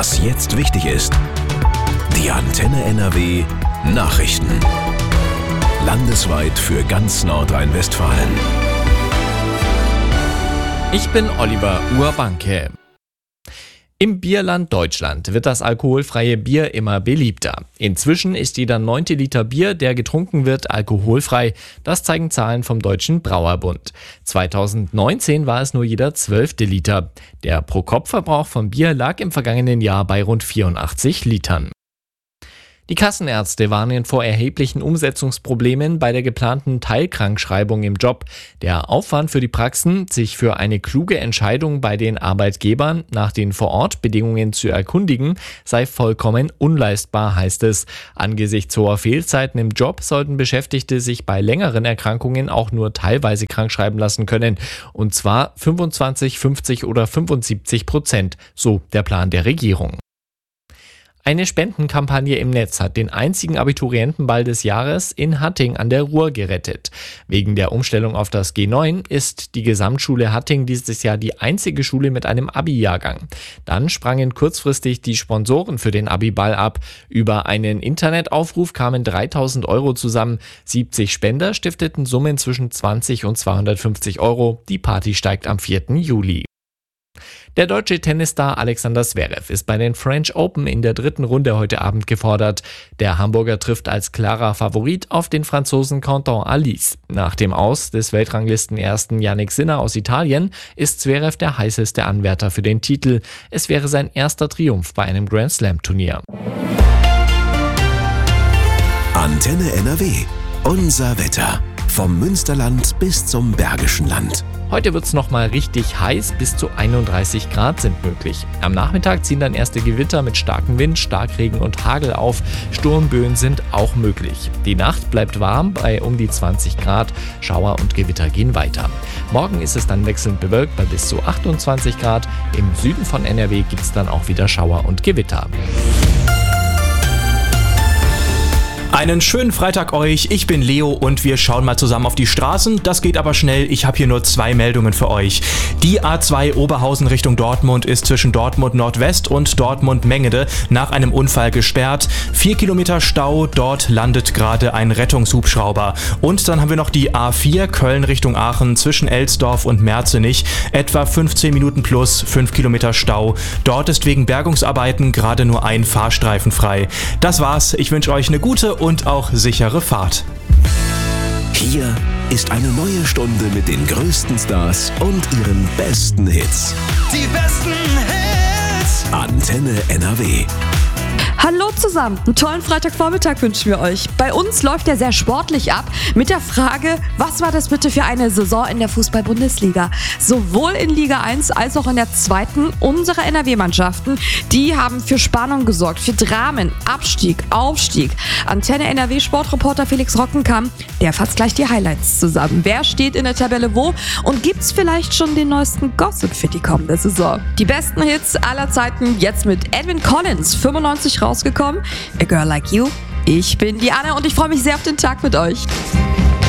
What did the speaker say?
Was jetzt wichtig ist. Die Antenne NRW Nachrichten. Landesweit für ganz Nordrhein-Westfalen. Ich bin Oliver Urbanke. Im Bierland Deutschland wird das alkoholfreie Bier immer beliebter. Inzwischen ist jeder 9. Liter Bier, der getrunken wird, alkoholfrei. Das zeigen Zahlen vom Deutschen Brauerbund. 2019 war es nur jeder 12. Liter. Der Pro-Kopf-Verbrauch von Bier lag im vergangenen Jahr bei rund 84 Litern. Die Kassenärzte warnen vor erheblichen Umsetzungsproblemen bei der geplanten Teilkrankschreibung im Job. Der Aufwand für die Praxen, sich für eine kluge Entscheidung bei den Arbeitgebern nach den Vorortbedingungen zu erkundigen, sei vollkommen unleistbar, heißt es. Angesichts hoher Fehlzeiten im Job sollten Beschäftigte sich bei längeren Erkrankungen auch nur teilweise krankschreiben lassen können. Und zwar 25, 50 oder 75%, so der Plan der Regierung. Eine Spendenkampagne im Netz hat den einzigen Abiturientenball des Jahres in Hatting an der Ruhr gerettet. Wegen der Umstellung auf das G9 ist die Gesamtschule Hatting dieses Jahr die einzige Schule mit einem Abi-Jahrgang. Dann sprangen kurzfristig die Sponsoren für den Abi-Ball ab. Über einen Internetaufruf kamen 3.000 € zusammen. 70 Spender stifteten Summen zwischen 20 und 250 €. Die Party steigt am 4. Juli. Der deutsche Tennisstar Alexander Zverev ist bei den French Open in der 3. Runde heute Abend gefordert. Der Hamburger trifft als klarer Favorit auf den Franzosen Quentin Halys. Nach dem Aus des Weltranglistenersten Jannik Sinner aus Italien ist Zverev der heißeste Anwärter für den Titel. Es wäre sein erster Triumph bei einem Grand Slam Turnier. Antenne NRW. Unser Wetter. Vom Münsterland bis zum Bergischen Land. Heute wird es nochmal richtig heiß, bis zu 31 Grad sind möglich. Am Nachmittag ziehen dann erste Gewitter mit starkem Wind, Starkregen und Hagel auf. Sturmböen sind auch möglich. Die Nacht bleibt warm bei um die 20 Grad. Schauer und Gewitter gehen weiter. Morgen ist es dann wechselnd bewölkt bei bis zu 28 Grad. Im Süden von NRW gibt es dann auch wieder Schauer und Gewitter. Einen schönen Freitag euch, ich bin Leo und wir schauen mal zusammen auf die Straßen. Das geht aber schnell, ich habe hier nur 2 Meldungen für euch. Die A2 Oberhausen Richtung Dortmund ist zwischen Dortmund Nordwest und Dortmund Mengede nach einem Unfall gesperrt. 4 Kilometer Stau, dort landet gerade ein Rettungshubschrauber. Und dann haben wir noch die A4 Köln Richtung Aachen zwischen Elsdorf und Merzenich. Etwa 15 Minuten plus 5 Kilometer Stau. Dort ist wegen Bergungsarbeiten gerade nur ein Fahrstreifen frei. Das war's, ich wünsche euch eine gute und auch sichere Fahrt. Hier ist eine neue Stunde mit den größten Stars und ihren besten Hits. Die besten Hits. Antenne NRW. Hallo zusammen, einen tollen Freitagvormittag wünschen wir euch. Bei uns läuft der sehr sportlich ab mit der Frage, was war das bitte für eine Saison in der Fußball-Bundesliga? Sowohl in Liga 1 als auch in der 2. unsere NRW-Mannschaften, die haben für Spannung gesorgt, für Dramen, Abstieg, Aufstieg. Antenne NRW-Sportreporter Felix Rockenkamp, der fasst gleich die Highlights zusammen. Wer steht in der Tabelle wo und gibt's vielleicht schon den neuesten Gossip für die kommende Saison? Die besten Hits aller Zeiten jetzt mit Edwin Collins, 95 rausgekommen. A Girl Like You. Ich bin die Anne und ich freue mich sehr auf den Tag mit euch.